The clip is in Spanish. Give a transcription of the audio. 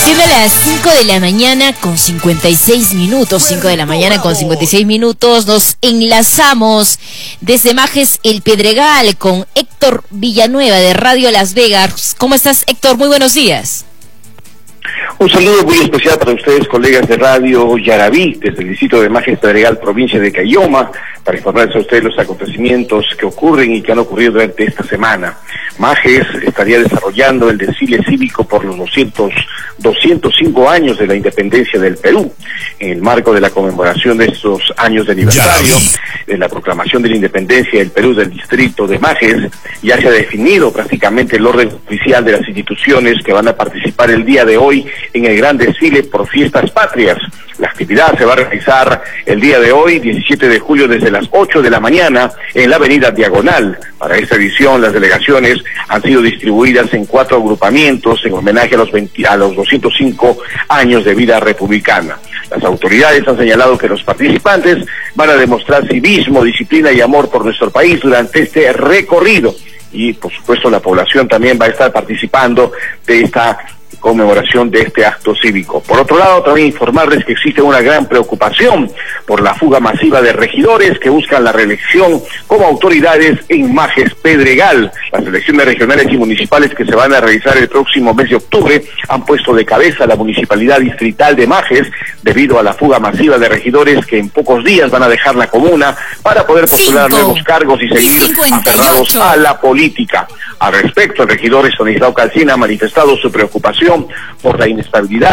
Siendo las 5 de la mañana con 56 minutos, 5 de la mañana con 56 minutos, nos enlazamos desde Majes El Pedregal con Héctor Villanueva de Radio Las Vegas. ¿Cómo estás, Héctor? Muy buenos días. Un saludo muy especial para ustedes, colegas de Radio Yaraví, desde el distrito de Majes Pedregal, provincia de Cayoma, para informarles a ustedes los acontecimientos que ocurren y que han ocurrido durante esta semana. Majes estaría desarrollando el desfile cívico por los 205 años de la independencia del Perú. En el marco de la conmemoración de estos años de aniversario, de la proclamación de la independencia del Perú del distrito de Majes, ya se ha definido prácticamente el orden oficial de las instituciones que van a participar el día de hoy en el gran desfile por fiestas patrias. La actividad se va a realizar el día de hoy, 17 de julio, desde las 8 de la mañana en la avenida Diagonal. Para esta edición, las delegaciones han sido distribuidas en 4 agrupamientos en homenaje a los 205 años de vida republicana. Las autoridades han señalado que los participantes van a demostrar civismo, disciplina y amor por nuestro país durante este recorrido. Y, por supuesto, la población también va a estar participando de esta conmemoración de este acto cívico. Por otro lado, también informarles que existe una gran preocupación por la fuga masiva de regidores que buscan la reelección como autoridades en Majes Pedregal. Las elecciones regionales y municipales que se van a realizar el próximo mes de octubre han puesto de cabeza la municipalidad distrital de Majes debido a la fuga masiva de regidores que en pocos días van a dejar la comuna para poder postular nuevos cargos y seguir aferrados a la política. Al respecto, el regidor Estanislao Calcina ha manifestado su preocupación por la inestabilidad